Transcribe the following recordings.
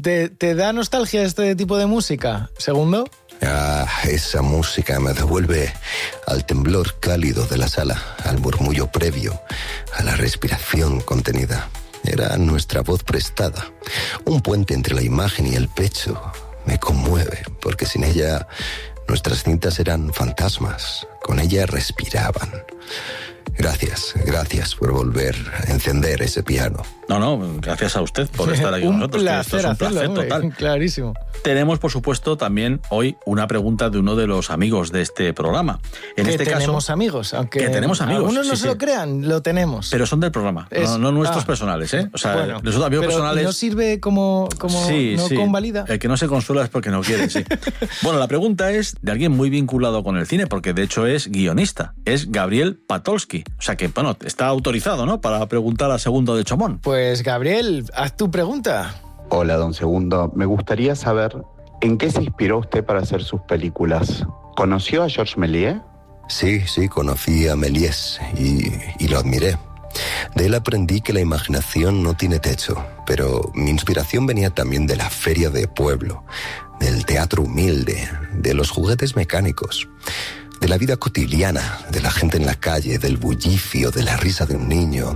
¿Te da nostalgia este tipo de música, Segundo? Esa música me devuelve al temblor cálido de la sala, al murmullo previo, a la respiración contenida. Era nuestra voz prestada, un puente entre la imagen y el pecho. Me conmueve, porque sin ella nuestras cintas eran fantasmas, con ella respiraban. Gracias por volver a encender ese piano. No, gracias a usted por estar aquí con nosotros. Placer, esto es un placer hacerlo, total. Clarísimo. Tenemos, por supuesto, también hoy una pregunta de uno de los amigos de este programa. En este caso, tenemos amigos, aunque que tenemos amigos, algunos no sí, se lo crean, lo tenemos. Pero son del programa, no nuestros personales, ¿eh? O sea, bueno, los amigos personales... ¿no sirve como no convalida? El que no se consuela es porque no quiere, sí. Bueno, la pregunta es de alguien muy vinculado con el cine, porque de hecho es guionista. Es Gabriel Patolsky. O sea que, bueno, está autorizado, ¿no?, para preguntar a Segundo de Chomón. Pues, Gabriel, haz tu pregunta. Hola, don Segundo. Me gustaría saber en qué se inspiró usted para hacer sus películas. ¿Conoció a Georges Méliès? Sí, conocí a Méliès y lo admiré. De él aprendí que la imaginación no tiene techo, pero mi inspiración venía también de la feria de pueblo, del teatro humilde, de los juguetes mecánicos, de la vida cotidiana, de la gente en la calle, del bullicio, de la risa de un niño.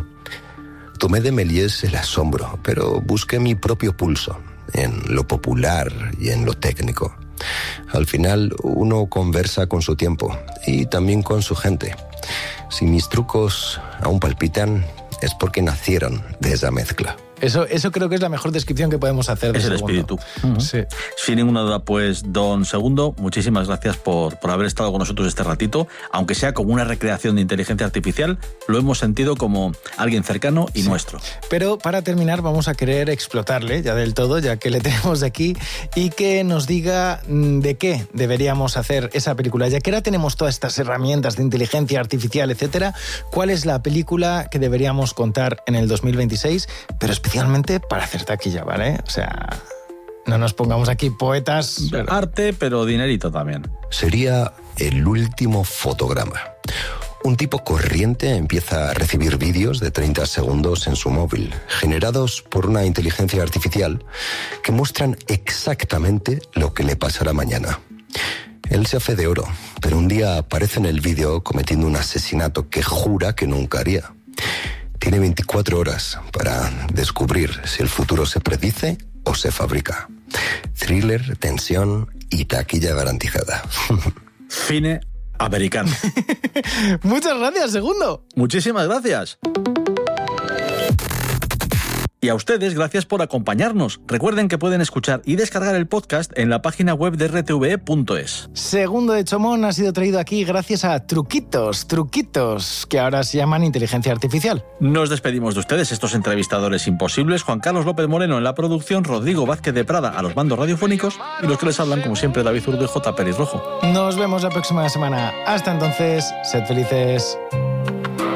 Tomé de Méliès el asombro, pero busqué mi propio pulso, en lo popular y en lo técnico. Al final, uno conversa con su tiempo y también con su gente. Si mis trucos aún palpitan, es porque nacieron de esa mezcla. Eso creo que es la mejor descripción que podemos hacer de Es el Segundo. espíritu. Uh-huh. Sí. Sin ninguna duda, pues, don Segundo, muchísimas gracias por haber estado con nosotros este ratito. Aunque sea como una recreación de inteligencia artificial, lo hemos sentido como alguien cercano y nuestro. Pero para terminar vamos a querer explotarle ya del todo, ya que le tenemos de aquí, y que nos diga de qué deberíamos hacer esa película. Ya que ahora tenemos todas estas herramientas de inteligencia artificial, etcétera, ¿cuál es la película que deberíamos contar en el 2026? Pero especialmente para hacer taquilla, ¿vale? O sea, no nos pongamos aquí poetas. Arte, pero dinerito también. Sería El último fotograma. Un tipo corriente empieza a recibir vídeos de 30 segundos en su móvil, generados por una inteligencia artificial que muestran exactamente lo que le pasará mañana. Él se hace de oro, pero un día aparece en el vídeo cometiendo un asesinato que jura que nunca haría. Tiene 24 horas para descubrir si el futuro se predice o se fabrica. Thriller, tensión y taquilla garantizada. Cine americano. Muchas gracias, Segundo. Muchísimas gracias. Y a ustedes, gracias por acompañarnos. Recuerden que pueden escuchar y descargar el podcast en la página web de rtve.es. Segundo de Chomón ha sido traído aquí gracias a Truquitos, que ahora se llaman inteligencia artificial. Nos despedimos de ustedes, estos entrevistadores imposibles. Juan Carlos López Moreno en la producción, Rodrigo Vázquez de Prada a los mandos radiofónicos y los que les hablan, como siempre, David Zurdo y J. Pérez Rojo. Nos vemos la próxima semana. Hasta entonces, sed felices.